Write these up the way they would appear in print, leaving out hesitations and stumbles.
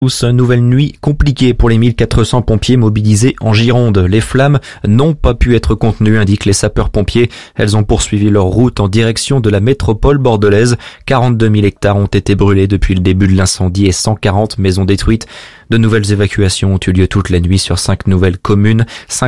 Nouvelle nuit compliquée pour les 1400 pompiers mobilisés en Gironde. Les flammes n'ont pas pu être contenues, indiquent les sapeurs-pompiers. Elles ont poursuivi leur route en direction de la métropole bordelaise. 42 000 hectares ont été brûlés depuis le début de l'incendie et 140 maisons détruites. De nouvelles évacuations ont eu lieu toute la nuit sur 5 nouvelles communes.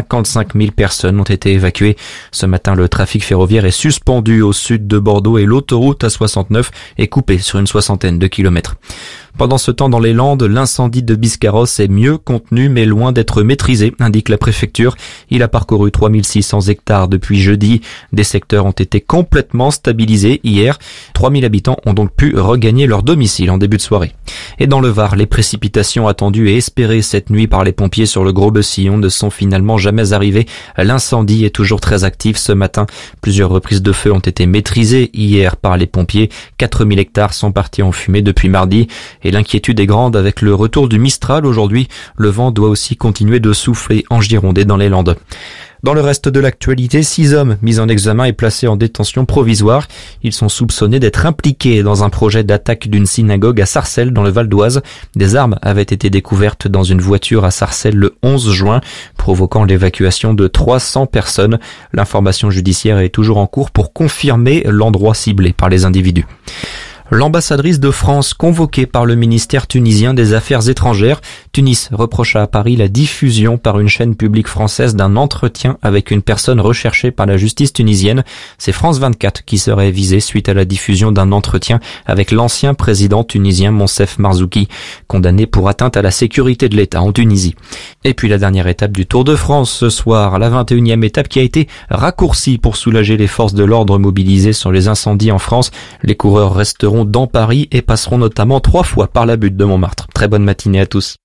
55 000 personnes ont été évacuées. Ce matin, le trafic ferroviaire est suspendu au sud de Bordeaux et l'autoroute A69 est coupée sur une 60aine de kilomètres. Pendant ce temps, dans les Landes, l'incendie de Biscarrosse est mieux contenu mais loin d'être maîtrisé, indique la préfecture. Il a parcouru 3600 hectares depuis jeudi. Des secteurs ont été complètement stabilisés hier. 3000 habitants ont donc pu regagner leur domicile en début de soirée. Et dans le Var, les précipitations attendues et espérées cette nuit par les pompiers sur le Gros-Bessillon ne sont finalement jamais arrivées. L'incendie est toujours très actif ce matin. Plusieurs reprises de feu ont été maîtrisées hier par les pompiers. 4000 hectares sont partis en fumée depuis mardi. Et l'inquiétude est grande avec le retour du Mistral aujourd'hui. Le vent doit aussi continuer de souffler en Gironde et dans les Landes. Dans le reste de l'actualité, 6 hommes mis en examen et placés en détention provisoire. Ils sont soupçonnés d'être impliqués dans un projet d'attaque d'une synagogue à Sarcelles dans le Val d'Oise. Des armes avaient été découvertes dans une voiture à Sarcelles le 11 juin, provoquant l'évacuation de 300 personnes. L'information judiciaire est toujours en cours pour confirmer l'endroit ciblé par les individus. L'ambassadrice de France convoquée par le ministère tunisien des Affaires étrangères. Tunis reproche à Paris la diffusion par une chaîne publique française d'un entretien avec une personne recherchée par la justice tunisienne. C'est France 24 qui serait visée suite à la diffusion d'un entretien avec l'ancien président tunisien Monsef Marzouki, condamné pour atteinte à la sécurité de l'État en Tunisie. Et puis la dernière étape du Tour de France ce soir, la 21e étape qui a été raccourcie pour soulager les forces de l'ordre mobilisées sur les incendies en France. Les coureurs resteront dans Paris et passeront notamment 3 fois par la butte de Montmartre. Très bonne matinée à tous.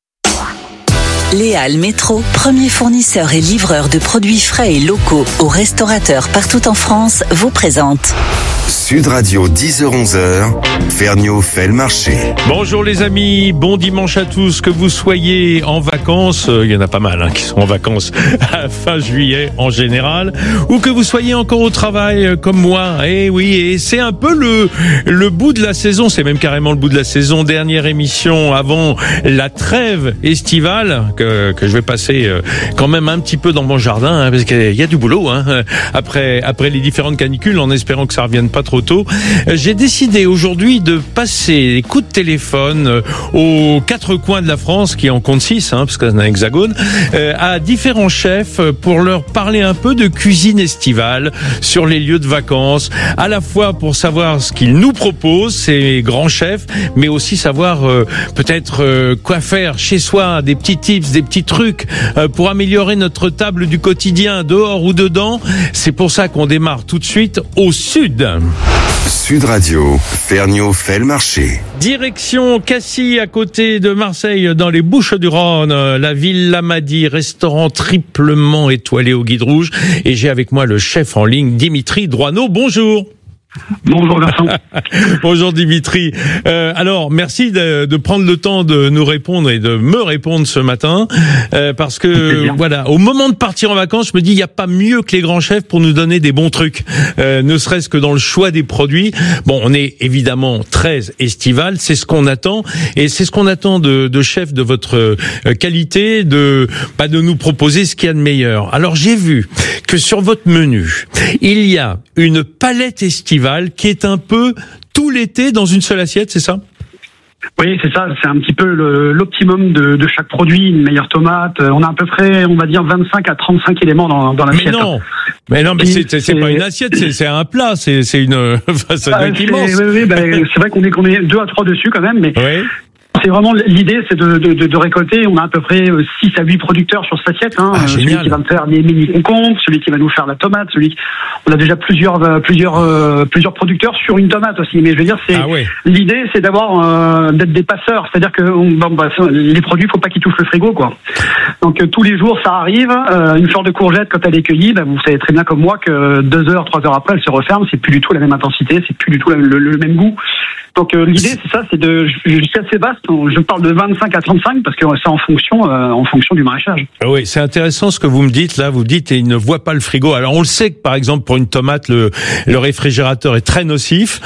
Léal Métro, premier fournisseur et livreur de produits frais et locaux aux restaurateurs partout en France, vous présente Sud Radio 10h-11h, Vergniaud fait le marché. Bonjour les amis, bon dimanche à tous, que vous soyez en vacances, il y en a pas mal qui sont en vacances à fin juillet en général, ou que vous soyez encore au travail comme moi. Et oui, et c'est un peu le bout de la saison, c'est même carrément le bout de la saison, dernière émission avant la trêve estivale que je vais passer quand même un petit peu dans mon jardin, parce qu'il y a du boulot après les différentes canicules, en espérant que ça revienne pas trop tôt. J'ai décidé aujourd'hui de passer des coups de téléphone aux 4 coins de la France, qui en compte 6, parce qu'on a un hexagone, à différents chefs pour leur parler un peu de cuisine estivale sur les lieux de vacances, à la fois pour savoir ce qu'ils nous proposent, ces grands chefs, mais aussi savoir peut-être quoi faire chez soi, des petits tips, des petits trucs pour améliorer notre table du quotidien, dehors ou dedans. C'est pour ça qu'on démarre tout de suite au sud. Sud Radio, Vergniaud fait le marché. Direction Cassis, à côté de Marseille, dans les Bouches-du-Rhône, la Villa Madi, restaurant triplement étoilé au guide rouge. Et j'ai avec moi le chef en ligne, Dimitri Droineau. Bonjour. Bonjour Vincent. Bonjour Dimitri. Alors merci de prendre le temps de nous répondre et de me répondre ce matin, parce que voilà, au moment de partir en vacances, je me dis il n'y a pas mieux que les grands chefs pour nous donner des bons trucs, ne serait-ce que dans le choix des produits. Bon, on est évidemment très estival, c'est ce qu'on attend, et c'est ce qu'on attend de chefs de votre qualité, de nous proposer ce qu'il y a de meilleur. Alors j'ai vu que sur votre menu, il y a une palette estivale qui est un peu tout l'été dans une seule assiette, c'est ça ? Oui, c'est ça, c'est un petit peu l'optimum de chaque produit, une meilleure tomate. On a à peu près, on va dire, 25 à 35 éléments dans l'assiette. Mais non, mais c'est pas une assiette, c'est un plat, c'est une, ça doit être immense. Oui, c'est vrai qu'on est 2 à 3 dessus quand même, mais. Oui. C'est vraiment l'idée, c'est de récolter. On a à peu près 6 à 8 producteurs sur cette assiette. Celui qui va me faire des mini concombres, celui qui va nous faire la tomate, on a déjà plusieurs producteurs sur une tomate aussi. Mais je veux dire, l'idée, c'est d'avoir d'être des passeurs. C'est-à-dire que les produits, faut pas qu'ils touchent le frigo, quoi. Donc tous les jours, ça arrive. Une fleur de courgette, quand elle est cueillie, vous savez très bien comme moi que 2 heures, 3 heures après, elle se referme. C'est plus du tout la même intensité, c'est plus du tout le même goût. Donc l'idée, c'est ça, c'est je suis assez vaste Je parle de 25 à 35 parce que c'est en fonction du maraîchage. Oui, c'est intéressant ce que vous me dites là. Vous dites et il ne voit pas le frigo. Alors on le sait que par exemple pour une tomate le réfrigérateur est très nocif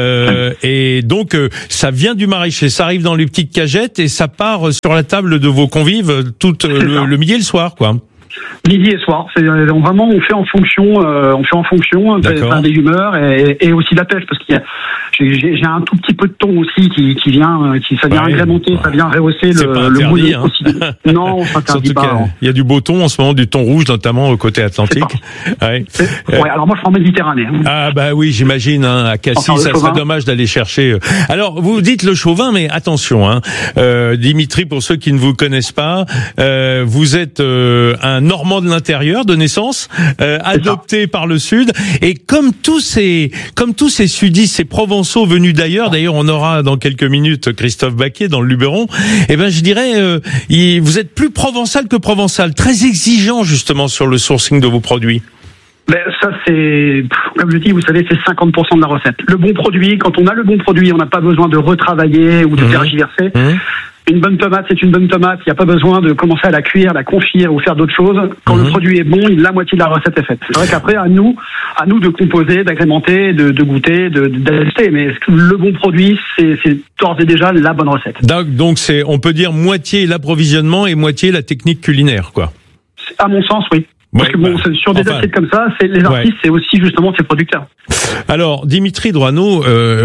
et donc ça vient du maraîcher, ça arrive dans les petites cagettes et ça part sur la table de vos convives le midi et le soir, quoi. Midi et soir, on fait en fonction des humeurs et aussi la pêche, parce qu'il y a j'ai un tout petit peu de thon aussi qui vient agrémenter, ça vient rehausser le goût aussi. Non, ça s'interdit pas. Il y a du beau thon en ce moment, du thon rouge notamment au côté Atlantique. Ouais, alors moi je suis en Méditerranée. Ah bah oui, j'imagine à Cassis, ça serait dommage d'aller chercher. Alors vous dites le chauvin, mais attention Dimitri, pour ceux qui ne vous connaissent pas, vous êtes un Normand de l'intérieur de naissance, adopté par le Sud, et comme tous ces sudistes, ces Provençaux venus d'ailleurs on aura dans quelques minutes Christophe Baquet dans le Luberon, je dirais vous êtes plus provençal que provençal, très exigeant justement sur le sourcing de vos produits. Ça c'est, comme je dis, vous savez, c'est 50% de la recette. Le bon produit, quand on a le bon produit, on n'a pas besoin de retravailler ou de tergiverser. Une bonne tomate, c'est une bonne tomate. Il n'y a pas besoin de commencer à la cuire, la confire ou faire d'autres choses. Quand le produit est bon, la moitié de la recette est faite. C'est vrai qu'après, à nous de composer, d'agrémenter, de goûter, d'ajuster. Mais le bon produit, c'est d'ores et déjà la bonne recette. Donc on peut dire moitié l'approvisionnement et moitié la technique culinaire, quoi. À mon sens, oui. Parce que sur des assiettes comme ça, c'est les artistes, c'est aussi justement ces producteurs. Alors Dimitri Droineau,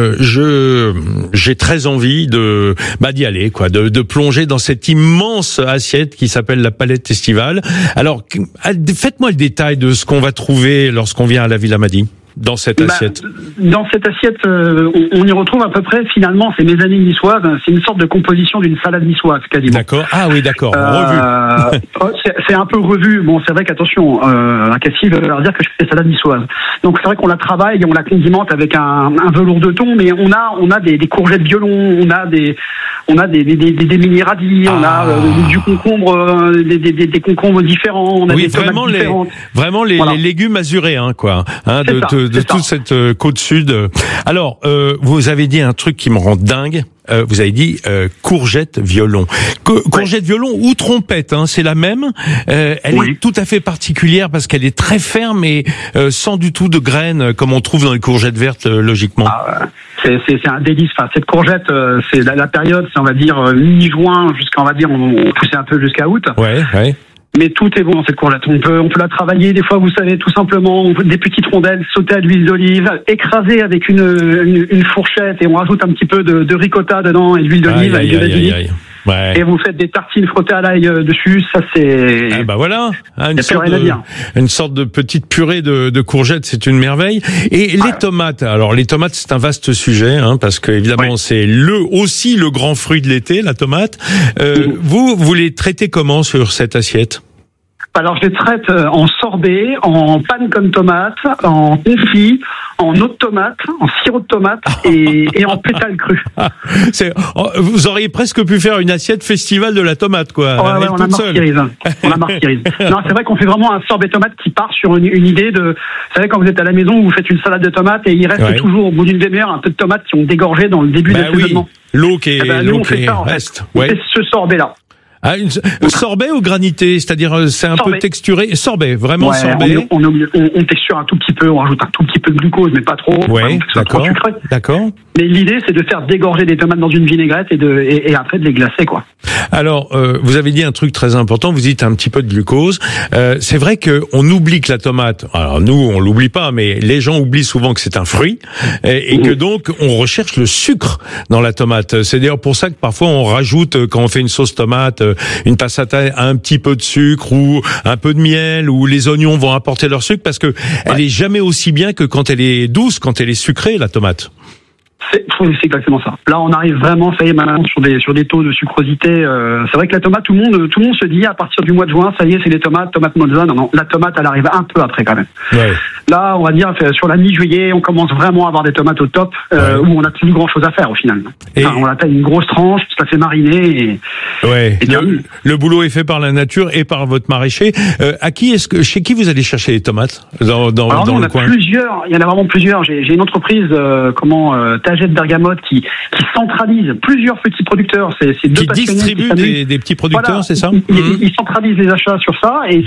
j'ai très envie d'y aller, quoi, de plonger dans cette immense assiette qui s'appelle la palette estivale. Alors faites-moi le détail de ce qu'on va trouver lorsqu'on vient à la Villa Madi. Dans cette assiette. Dans cette assiette, on y retrouve à peu près, finalement, c'est mezzanine niçoise, c'est une sorte de composition d'une salade niçoise, quasiment. D'accord. Ah oui, d'accord. Revu. C'est un peu revu. Bon, c'est vrai qu'attention, à Cassis veut leur dire que je fais des salades niçoises. Donc c'est vrai qu'on la travaille et on la condimente avec un velours de thon, mais on a des courgettes violon, on a des mini radis, on a du concombre, des concombres différents, on a des tomates différentes. Vraiment les légumes azuréens, quoi. De toute cette côte sud. Alors, vous avez dit un truc qui me rend dingue. Vous avez dit courgette violon. Courgette violon ou trompette, c'est la même. Elle est tout à fait particulière parce qu'elle est très ferme et sans du tout de graines comme on trouve dans les courgettes vertes logiquement. C'est un délice. Enfin, cette courgette, c'est la période, c'est on va dire mi-juin jusqu'à on poussait un peu jusqu'à août. Ouais. Mais tout est bon dans cette courgette. On peut la travailler des fois, vous savez, tout simplement, des petites rondelles sautées à l'huile d'olive, écrasées avec une fourchette et on rajoute un petit peu de ricotta dedans et de l'huile d'olive avec du basilic. Ouais. Et vous faites des tartines frottées à l'ail dessus, ça c'est... voilà, une sorte de petite purée de courgettes, c'est une merveille. Et les tomates, alors les tomates c'est un vaste sujet, parce que évidemment c'est aussi le grand fruit de l'été, la tomate. Vous les traitez comment sur cette assiette ? Alors je les traite en sorbet, en panne comme tomate, en confit, en eau de tomate, en sirop de tomate et en pétales crus. Vous auriez presque pu faire une assiette festival de la tomate, quoi. On a martyrisé. Non, c'est vrai qu'on fait vraiment un sorbet tomate qui part sur une idée de... Vous savez, quand vous êtes à la maison, vous faites une salade de tomates et il reste toujours au bout d'une demi-heure un peu de tomates qui ont dégorgé dans le début de l'assaisonnement. L'eau qui reste. On fait ce sorbet-là. Sorbet ou granité, c'est-à-dire c'est un peu texturé. Sorbet, vraiment sorbet. On texture un tout petit peu, on rajoute un tout petit peu de glucose, mais pas trop. Ouais, d'accord. Mais l'idée, c'est de faire dégorger des tomates dans une vinaigrette et après de les glacer, quoi. Alors, vous avez dit un truc très important. Vous dites un petit peu de glucose. C'est vrai que on oublie que la tomate. Alors nous, on l'oublie pas, mais les gens oublient souvent que c'est un fruit et que donc on recherche le sucre dans la tomate. C'est d'ailleurs pour ça que parfois on rajoute quand on fait une sauce tomate. Une passata, un petit peu de sucre ou un peu de miel, ou les oignons vont apporter leur sucre parce que elle est jamais aussi bien que quand elle est douce, quand elle est sucrée, la tomate. C'est exactement ça. Là, on arrive vraiment, ça y est, maintenant sur des taux de sucrosité. C'est vrai que la tomate, tout le monde se dit à partir du mois de juin, ça y est, c'est les tomates mozza. Non, la tomate, elle arrive un peu après quand même. Ouais. Là, on va dire sur la mi-juillet, on commence vraiment à avoir des tomates au top, où on n'a plus grand chose à faire au final. On la taille une grosse tranche, ça fait mariner Ouais. Le boulot est fait par la nature et par votre maraîcher. Chez qui vous allez chercher les tomates dans le coin? Plusieurs. Il y en a vraiment plusieurs. J'ai une entreprise, Tagette Bergamote, qui centralise plusieurs petits producteurs. C'est deux qui distribue des petits producteurs, voilà, c'est ça? Ils centralisent les achats sur ça. Et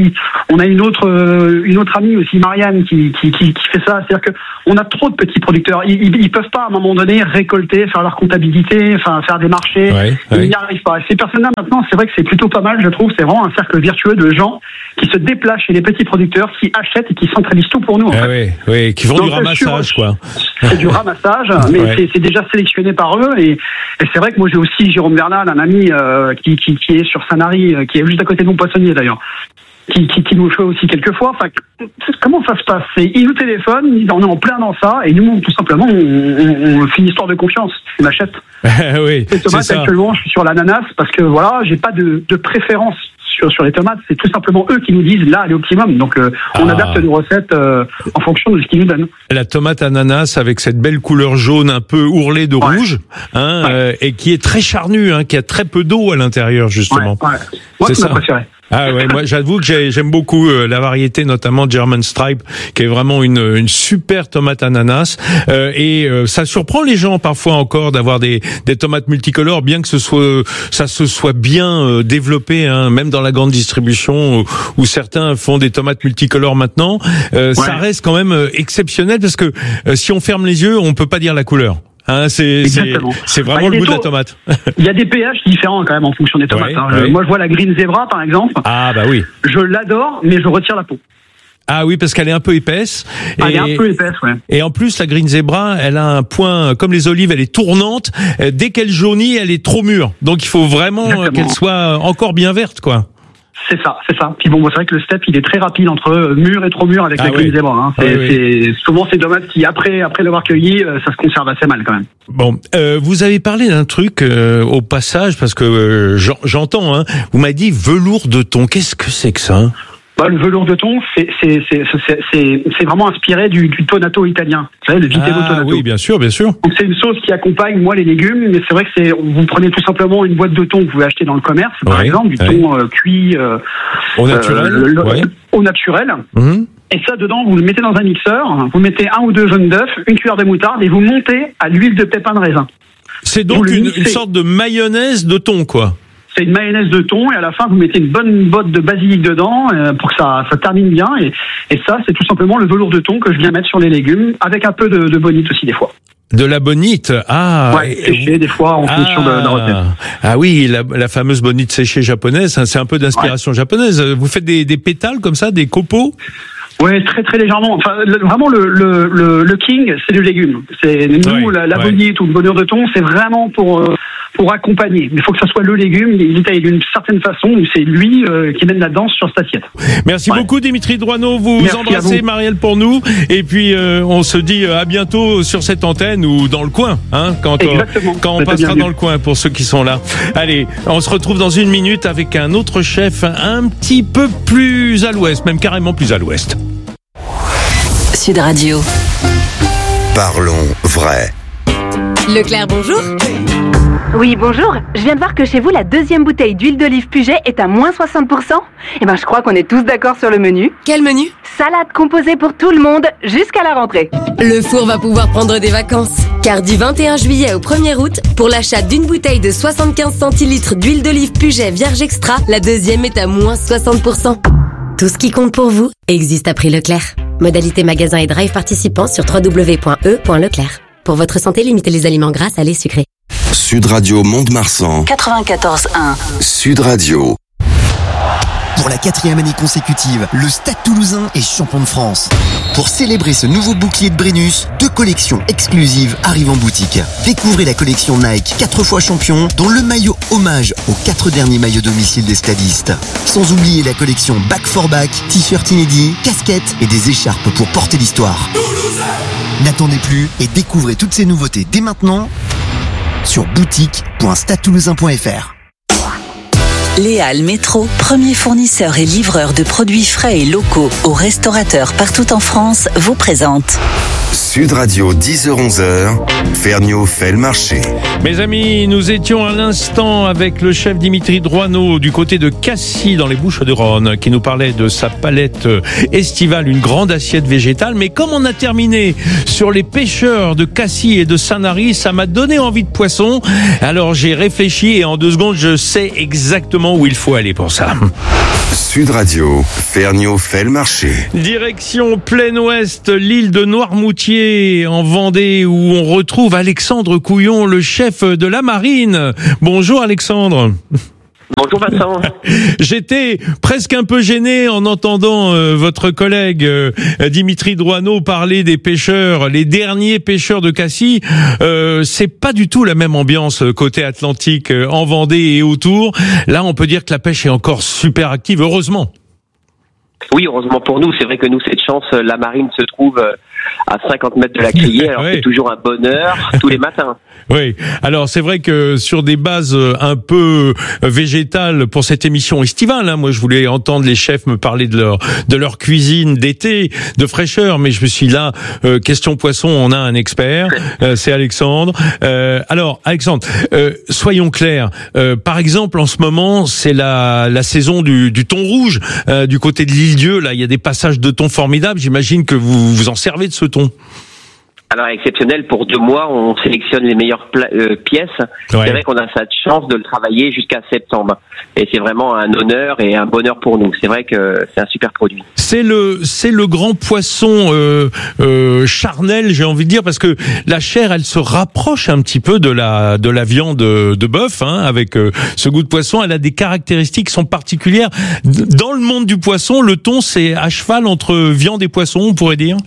on a une autre amie aussi, Marianne, qui fait ça. C'est-à-dire que on a trop de petits producteurs. Ils peuvent pas à un moment donné récolter, faire leur comptabilité, faire des marchés. Ils n'y arrivent pas. Ces personnes-là maintenant, c'est vrai que c'est plutôt pas mal, je trouve. C'est vraiment un cercle vertueux de gens qui se déplacent chez les petits producteurs, qui achètent et qui centralisent tout pour nous. Oui, qui font du ramassage, quoi. C'est du ramassage, mais c'est déjà sélectionné par eux. Et c'est vrai que moi j'ai aussi Jérôme Bernal, un ami qui est sur Sanary, qui est juste à côté de mon poissonnier d'ailleurs. Qui nous fait aussi quelques fois. Enfin, comment ça se passe? Il nous téléphone, on est en plein dans ça, et nous, tout simplement, on fait une histoire de confiance. On achète. Oui, les tomates, actuellement, je suis sur l'ananas parce que voilà, j'ai pas de préférence sur les tomates. C'est tout simplement eux qui nous disent là, elle est optimum. Donc, on adapte nos recettes en fonction de ce qu'ils nous donnent. La tomate ananas avec cette belle couleur jaune un peu ourlée de rouge, et qui est très charnue, qui a très peu d'eau à l'intérieur, justement. Moi, c'est ma préférée. Ah ouais, moi j'avoue que j'aime beaucoup la variété, notamment German Stripe, qui est vraiment une super tomate ananas. Et ça surprend les gens parfois encore d'avoir des tomates multicolores, bien que ça se soit bien développé, même dans la grande distribution où certains font des tomates multicolores maintenant. Ça reste quand même exceptionnel parce que si on ferme les yeux, on peut pas dire la couleur. C'est vraiment le goût de la tomate. Il y a des pH différents quand même en fonction des tomates. Moi je vois la Green Zebra par exemple. Ah bah oui. Je l'adore, mais je retire la peau. Ah oui, parce qu'elle est un peu épaisse. Elle est un peu épaisse, ouais. Et en plus, la Green Zebra, elle a un point, comme les olives, elle est tournante. Dès qu'elle jaunit, elle est trop mûre. Donc il faut vraiment qu'elle soit encore bien verte, quoi. C'est ça. Puis bon, c'est vrai que le step, il est très rapide entre mûr et trop mûr avec la Green Zebra. Souvent ces tomates qui, après l'avoir cueilli, ça se conserve assez mal quand même. Bon, vous avez parlé d'un truc au passage, parce que j'entends, vous m'avez dit velours de thon. Qu'est-ce que c'est que ça? Le velours de thon, c'est vraiment inspiré du tonato italien. Vous savez, le vitello tonato. Oui, bien sûr. Donc c'est une sauce qui accompagne, les légumes, mais c'est vrai que vous prenez tout simplement une boîte de thon que vous pouvez acheter dans le commerce, par exemple, du thon cuit au naturel. Au naturel. Mm-hmm. Et ça, dedans, vous le mettez dans un mixeur, vous mettez 1 ou 2 jaunes d'œufs, une cuillère de moutarde, et vous montez à l'huile de pépins de raisin. C'est donc une sorte de mayonnaise de thon, quoi. C'est une mayonnaise de thon et à la fin vous mettez une bonne botte de basilic dedans pour que ça termine bien et ça c'est tout simplement le velours de thon que je viens mettre sur les légumes avec un peu de bonite aussi des fois. De la bonite, séchée des fois en fonction de la recette. Ah oui, la fameuse bonite séchée japonaise, c'est un peu d'inspiration japonaise. Vous faites des pétales comme ça, des copeaux? Ouais, très très légèrement. Enfin, vraiment le king, c'est le légume. C'est nous la bonite ou le bonheur de thon, c'est vraiment pour accompagner. Il faut que ça soit le légume, il est taillé d'une certaine façon, où c'est lui qui mène la danse sur cette assiette. Merci beaucoup Dimitri Drouanneau, vous embrassez Marielle pour nous, et puis on se dit à bientôt sur cette antenne ou dans le coin, quand on passera dans le coin pour ceux qui sont là. Allez, on se retrouve dans 1 minute avec un autre chef un petit peu plus à l'ouest, même carrément plus à l'ouest. Sud Radio. Parlons vrai. Leclerc, bonjour. Oui, bonjour. Je viens de voir que chez vous, la 2e bouteille d'huile d'olive Puget est à moins 60%. Je crois qu'on est tous d'accord sur le menu. Quel menu? Salade composée pour tout le monde, jusqu'à la rentrée. Le four va pouvoir prendre des vacances. Car du 21 juillet au 1er août, pour l'achat d'une bouteille de 75 centilitres d'huile d'olive Puget Vierge Extra, la 2e est à moins 60%. Tout ce qui compte pour vous existe à prix Leclerc. Modalité magasin et drive participants sur www.e.leclerc. Pour votre santé, limitez les aliments gras, salés, sucrés. Sud Radio Mont-de-Marsan. 94.1. Sud Radio. Pour la 4e année consécutive, le Stade Toulousain est champion de France. Pour célébrer ce nouveau bouclier de Brennus, 2 collections exclusives arrivent en boutique. Découvrez la collection Nike 4 fois champion, dont le maillot hommage aux 4 derniers maillots domicile des stadistes. Sans oublier la collection Back for Back, t-shirt inédits, casquettes et des écharpes pour porter l'histoire. N'attendez plus et découvrez toutes ces nouveautés dès maintenant sur boutique.stadetoulousain.fr. Léal Métro, premier fournisseur et livreur de produits frais et locaux aux restaurateurs partout en France, vous présente Sud Radio 10h-11h, Ferniaud fait le marché. Mes amis, nous étions à l'instant avec le chef Dimitri Droineau du côté de Cassis dans les Bouches-du-Rhône qui nous parlait de sa palette estivale, une grande assiette végétale. Mais comme on a terminé sur les pêcheurs de Cassis et de Sanary, ça m'a donné envie de poisson. Alors j'ai réfléchi et en 2 secondes, je sais exactement où il faut aller pour ça. Sud Radio, Ferniaud fait le marché. Direction plein ouest, l'île de Noirmoutier en Vendée où on retrouve Alexandre Couillon, le chef de la marine. Bonjour Alexandre. Bonjour Vincent. J'étais presque un peu gêné en entendant votre collègue Dimitri Droineau parler des pêcheurs, les derniers pêcheurs de Cassis. C'est pas du tout la même ambiance côté Atlantique, en Vendée et autour. Là, on peut dire que la pêche est encore super active, heureusement. Oui, heureusement pour nous. C'est vrai que nous, cette chance, la marine se trouve à 50 mètres de la criée. Alors oui. C'est toujours un bonheur tous les matins. Oui. Alors c'est vrai que sur des bases un peu végétales pour cette émission estivale, hein, moi je voulais entendre les chefs me parler de leur cuisine d'été, de fraîcheur, mais je me suis là, question poisson, on a un expert, c'est Alexandre. Alors Alexandre, soyons clairs. Par exemple, en ce moment, c'est la saison du thon rouge du côté de l'Île-Dieu. Là, il y a des passages de thon formidables. J'imagine que vous en servez de ce thon. Alors exceptionnel, pour 2 mois, on sélectionne les meilleures pièces. Ouais. C'est vrai qu'on a cette chance de le travailler jusqu'à septembre. Et c'est vraiment un honneur et un bonheur pour nous. C'est vrai que c'est un super produit. C'est le grand poisson charnel, j'ai envie de dire, parce que la chair, elle se rapproche un petit peu de la viande de bœuf, hein, avec ce goût de poisson. Elle a des caractéristiques qui sont particulières. Dans le monde du poisson, le thon, c'est à cheval entre viande et poisson, on pourrait dire.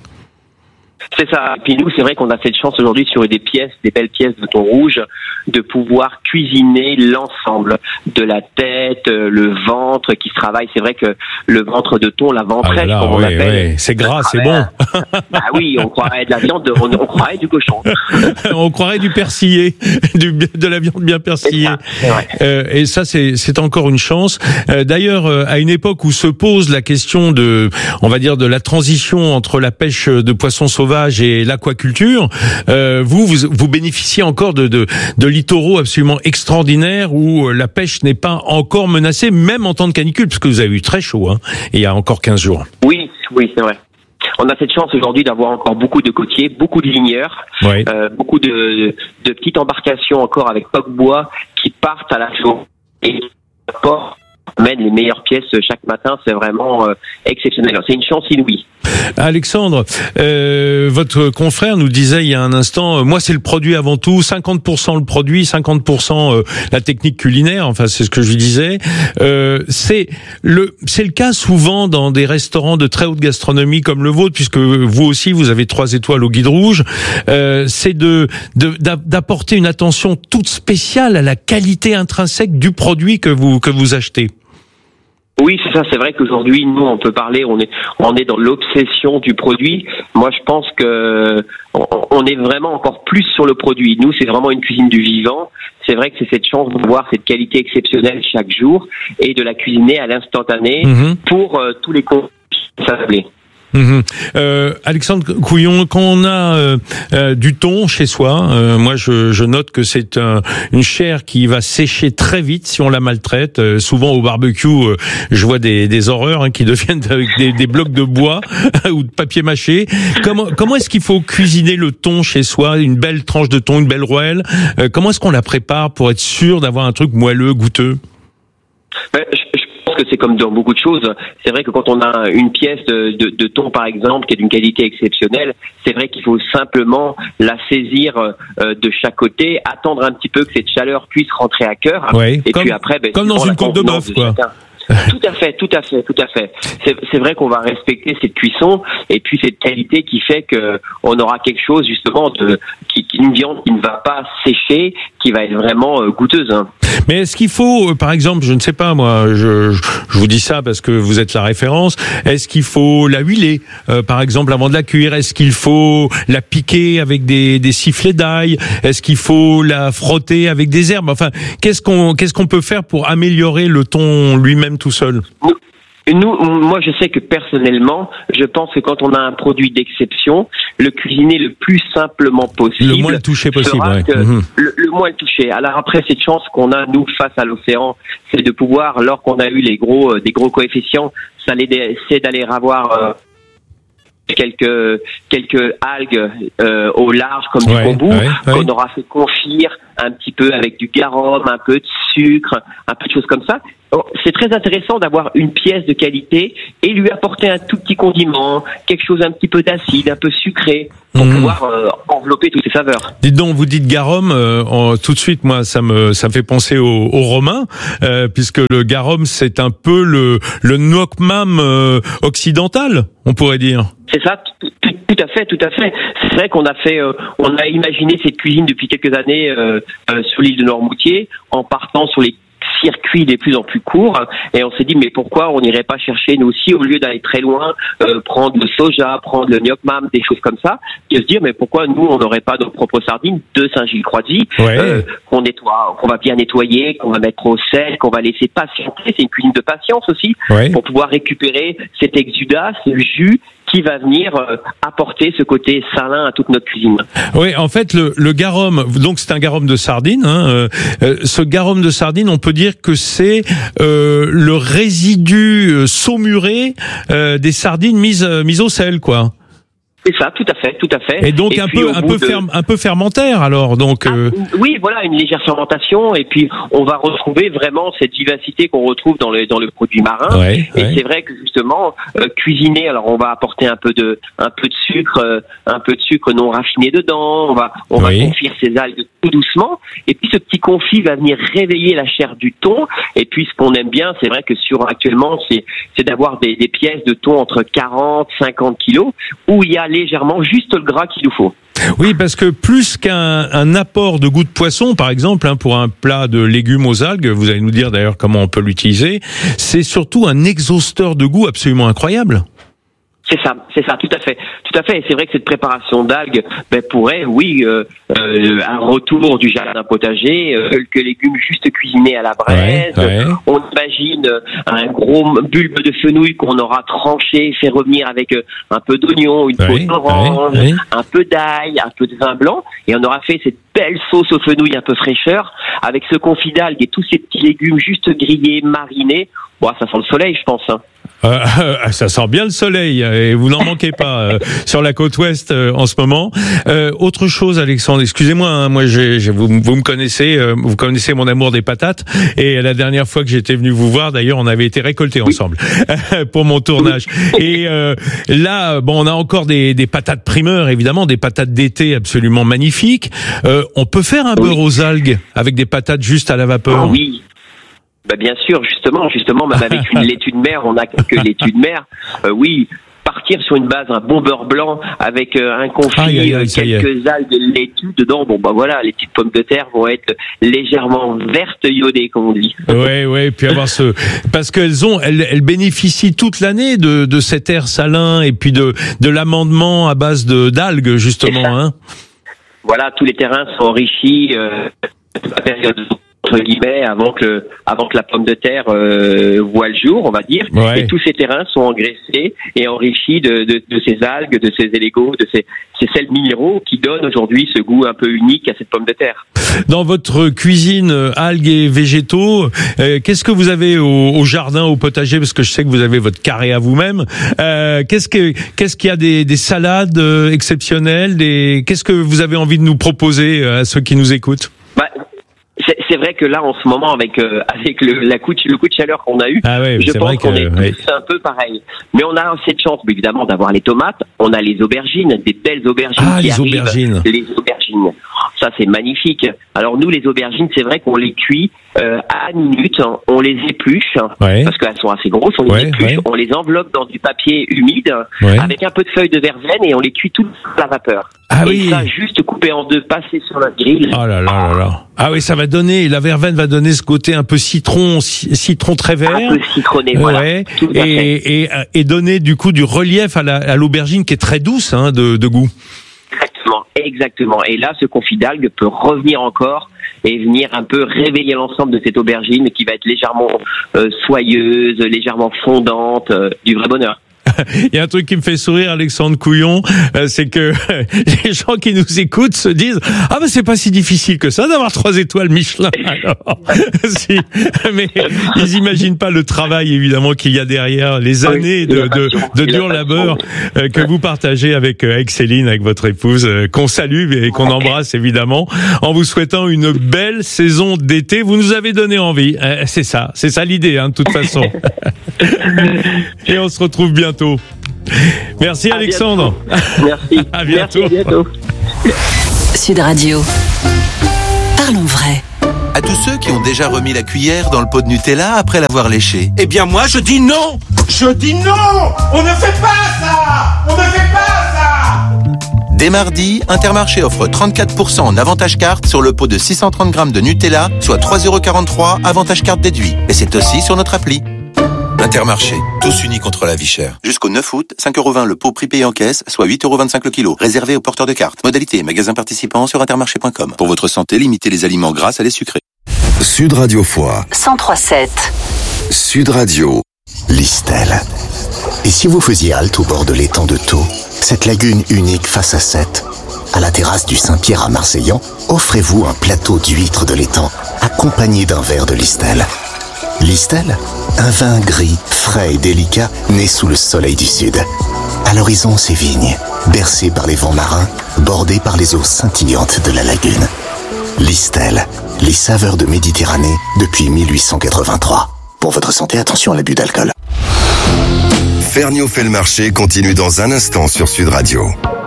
C'est ça. Et puis nous, c'est vrai qu'on a cette chance aujourd'hui sur des belles pièces de thon rouge, de pouvoir cuisiner l'ensemble de la tête, le ventre qui se travaille. C'est vrai que le ventre de thon, la ventrelle, comme on appelle. Oui. C'est gras, c'est bon. Ah oui, on croirait de la viande, on croirait du cochon. On croirait du persillé, de la viande bien persillée. Et ça, c'est encore une chance. D'ailleurs, à une époque où se pose la question on va dire, de la transition entre la pêche de poissons sauvages et l'aquaculture, vous bénéficiez encore de littoraux absolument extraordinaires où la pêche n'est pas encore menacée, même en temps de canicule, parce que vous avez eu très chaud, hein, il y a encore 15 jours. Oui, c'est vrai. On a cette chance aujourd'hui d'avoir encore beaucoup de côtiers, beaucoup de ligneurs, beaucoup de petites embarcations encore avec coque-bois qui partent à la journée et mènent les meilleures pièces chaque matin. C'est vraiment exceptionnel. C'est une chance inouïe. Alexandre, votre confrère nous disait il y a un instant, moi c'est le produit avant tout, 50% le produit, 50% la technique culinaire, enfin c'est ce que je lui disais. C'est le cas souvent dans des restaurants de très haute gastronomie comme le vôtre, puisque vous aussi vous avez 3 étoiles au Guide Rouge. C'est d'apporter une attention toute spéciale à la qualité intrinsèque du produit que vous achetez. Oui, c'est ça. C'est vrai qu'aujourd'hui, nous, on peut parler. On est dans l'obsession du produit. Moi, je pense que on est vraiment encore plus sur le produit. Nous, c'est vraiment une cuisine du vivant. C'est vrai que c'est cette chance de voir cette qualité exceptionnelle chaque jour et de la cuisiner à l'instantané pour tous les consommateurs. Alexandre Couillon, quand on a du thon chez soi, moi je note que c'est une chair qui va sécher très vite si on la maltraite. Souvent au barbecue, je vois des horreurs qui deviennent avec des blocs de bois ou de papier mâché. Comment est-ce qu'il faut cuisiner le thon chez soi, une belle tranche de thon, une belle rouelle? Comment est-ce qu'on la prépare pour être sûr d'avoir un truc moelleux, goûteux? Je pense que c'est comme dans beaucoup de choses. C'est vrai que quand on a une pièce de thon, par exemple, qui est d'une qualité exceptionnelle, c'est vrai qu'il faut simplement la saisir de chaque côté, attendre un petit peu que cette chaleur puisse rentrer à cœur. Oui, et puis après, comme dans une côte de bœuf, quoi. Tout à fait. C'est vrai qu'on va respecter cette cuisson et puis cette qualité qui fait que on aura quelque chose justement une viande qui ne va pas sécher, qui va être vraiment goûteuse. Hein. Mais est-ce qu'il faut, par exemple, je ne sais pas moi, je vous dis ça parce que vous êtes la référence. Est-ce qu'il faut la huiler, par exemple, avant de la cuire? Est-ce qu'il faut la piquer avec des sifflets d'ail? Est-ce qu'il faut la frotter avec des herbes? Enfin, qu'est-ce qu'on peut faire pour améliorer le thon lui-même tout seul? Moi, je sais que personnellement, je pense que quand on a un produit d'exception, le cuisiner le plus simplement possible, le moins touché possible, le moins touché. Alors après, cette chance qu'on a nous face à l'océan, c'est de pouvoir, lors qu'on a eu des gros coefficients, c'est d'aller avoir quelques algues au large comme du kombu qu'on aura fait confire un petit peu avec du garum, un peu de sucre, un peu de choses comme ça. C'est très intéressant d'avoir une pièce de qualité et lui apporter un tout petit condiment, quelque chose un petit peu d'acide, un peu sucré, pour pouvoir envelopper toutes ces saveurs. Dites donc, vous dites garum, tout de suite, moi, ça me fait penser aux Romains, puisque le garum, c'est un peu le nokmam occidental, on pourrait dire. C'est ça, tout à fait. C'est vrai qu'on a imaginé cette cuisine depuis quelques années sur l'île de Noirmoutier, en partant sur les circuits de plus en plus courts, et on s'est dit mais pourquoi on n'irait pas chercher nous aussi, au lieu d'aller très loin, prendre le soja, prendre le gnocchi, des choses comme ça, et se dire mais pourquoi nous on n'aurait pas nos propres sardines de Saint-Gilles-Croix-de-Vie, qu'on nettoie, qu'on va bien nettoyer, qu'on va mettre au sel, qu'on va laisser patienter. C'est une cuisine de patience aussi, pour pouvoir récupérer cet exudat, ce jus qui va venir apporter ce côté salin à toute notre cuisine. Oui, en fait, le garum, donc c'est un garum de sardine. Ce garum de sardine, on peut dire que c'est le résidu saumuré des sardines mises au sel, quoi. C'est ça, tout à fait. Et donc un peu fermentaire, alors, donc. Oui, voilà, une légère fermentation, et puis on va retrouver vraiment cette vivacité qu'on retrouve dans le produit marin. C'est vrai que justement, cuisiner, alors on va apporter un peu de sucre non raffiné dedans. On va confire ces algues tout doucement, et puis ce petit confit va venir réveiller la chair du thon. Et puis ce qu'on aime bien, c'est vrai que actuellement, c'est d'avoir des pièces de thon entre 40-50 kilos, où il y a légèrement juste le gras qu'il nous faut. Oui, parce que plus qu'un apport de goût de poisson, par exemple, pour un plat de légumes aux algues, vous allez nous dire d'ailleurs comment on peut l'utiliser, c'est surtout un exhausteur de goût absolument incroyable. C'est ça, tout à fait. Et c'est vrai que cette préparation d'algues pourrait, un retour du jardin potager, quelques légumes juste cuisinés à la braise. On imagine un gros bulbe de fenouil qu'on aura tranché, fait revenir avec un peu d'oignon, une peau d'orange, un peu d'ail, un peu de vin blanc, et on aura fait cette belle sauce au fenouil un peu fraîcheur, avec ce confit d'algues et tous ces petits légumes juste grillés, marinés. Bon, ça sent le soleil, je pense. Ça sent bien le soleil, et vous n'en manquez pas sur la côte ouest en ce moment. Autre chose, Alexandre, excusez-moi, moi vous me connaissez, vous connaissez mon amour des patates, et la dernière fois que j'étais venu vous voir, d'ailleurs, on avait été récoltés ensemble pour mon tournage. Et là, on a encore des patates primeurs, évidemment, des patates d'été absolument magnifiques. On peut faire un beurre aux algues avec des patates juste à la vapeur. Oui. Bien sûr, justement, même avec une laitue de mer, on a quelques laitues de mer. Partir sur une base, un bon beurre blanc avec un confit, quelques algues de laitue dedans. Voilà, les petites pommes de terre vont être légèrement vertes iodées, comme on dit. Ouais, puis avoir parce elles bénéficient toute l'année de cet air salin et puis de l'amendement à base d'algues, justement. Voilà, tous les terrains sont enrichis à période entre guillemets avant que la pomme de terre voit le jour, on va dire. Et tous ces terrains sont engraissés et enrichis de ces algues, de ces élégos, de ces sels minéraux qui donnent aujourd'hui ce goût un peu unique à cette pomme de terre. Dans votre cuisine algues et végétaux, qu'est-ce que vous avez au jardin, au potager, parce que je sais que vous avez votre carré à vous-même. Qu'est-ce qu'il y a des salades exceptionnelles, qu'est-ce que vous avez envie de nous proposer à ceux qui nous écoutent? C'est vrai que là, en ce moment, avec le coup de chaleur qu'on a eu, je pense qu'on est tous un peu pareil. Mais on a cette chance, évidemment, d'avoir les tomates. On a les aubergines, des belles aubergines qui arrivent. Les aubergines. Ça, c'est magnifique. Alors nous, les aubergines, c'est vrai qu'on les cuit à minute. On les épluche parce qu'elles sont assez grosses. On les épluche. On les enveloppe dans du papier humide avec un peu de feuilles de verveine et on les cuit toutes à la vapeur. Ça, juste coupé en deux, passé sur notre grill. Oh là là là là. Ah oui, la verveine va donner ce côté un peu citron très vert. Un peu citronné, voilà. Et donner du coup du relief à l'aubergine qui est très douce, de goût. Exactement. Et là, ce confit d'algues peut revenir encore et venir un peu réveiller l'ensemble de cette aubergine qui va être légèrement soyeuse, légèrement fondante, du vrai bonheur. Il y a un truc qui me fait sourire, Alexandre Couillon, c'est que les gens qui nous écoutent se disent « Ah ben c'est pas si difficile que ça d'avoir 3 étoiles Michelin !» Alors, si, mais ils imaginent pas le travail évidemment qu'il y a derrière, les années de dur labeur que vous partagez avec Céline, avec votre épouse, qu'on salue et qu'on embrasse évidemment, en vous souhaitant une belle saison d'été. Vous nous avez donné envie, c'est ça l'idée de toute façon. Et on se retrouve bientôt. Merci Alexandre. Merci. À bientôt. Merci, à bientôt. Sud Radio. Parlons vrai. À tous ceux qui ont déjà remis la cuillère dans le pot de Nutella après l'avoir léché. Eh bien moi je dis non. Je dis non. On ne fait pas ça. On ne fait pas ça. Dès mardi, Intermarché offre 34% en avantage carte sur le pot de 630 grammes de Nutella, soit 3,43 € avantage carte déduit. Et c'est aussi sur notre appli. Intermarché, tous unis contre la vie chère. Jusqu'au 9 août, 5,20 € le pot prix payé en caisse, soit 8,25 € le kilo. Réservé aux porteurs de cartes. Modalité, magasin participant sur intermarché.com. Pour votre santé, limitez les aliments gras à les sucrés. Sud Radio Foix. 103.7. Sud Radio. Listel. Et si vous faisiez halte au bord de l'étang de Thau, cette lagune unique face à Sète, à la terrasse du Saint-Pierre à Marseillan, offrez-vous un plateau d'huîtres de l'étang, accompagné d'un verre de Listel. Listel, un vin gris, frais et délicat, né sous le soleil du sud. À l'horizon, ses vignes, bercées par les vents marins, bordées par les eaux scintillantes de la lagune. Listel, les saveurs de Méditerranée depuis 1883. Pour votre santé, attention à l'abus d'alcool. Ferniaud fait le marché continue dans un instant sur Sud Radio.